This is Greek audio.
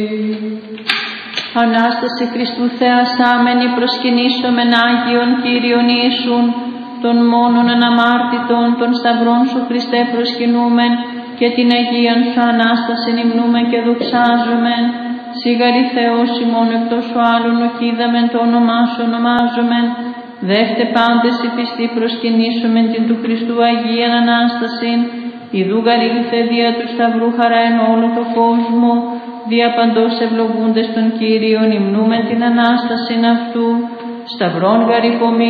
Ανάσταση Χριστού θεασάμενη προσκυνήσομεν Άγιον Κύριον Ιησούν, των μόνον αναμάρτητων των σταυρών σου Χριστέ προσκυνούμεν, και την Αγίαν σου Ανάστασιν υμνούμεν και δοξάζομεν. Σιγαρή Θεός ημών εκτός σου άλλων οκίδαμεν, το όνομά σου ονομάζομεν. Δεύτε πάντες οι πιστοί προσκυνήσομεν την του Χριστού Αγίαν Ανάστασιν, ιδού γαρήλθε δια του σταυρού χαρά εν όλο το κόσμο, δια παντός ευλογούντες των Κύριων υμνούμεν την Ανάστασιν αυτού. Σταυρών γαριπομή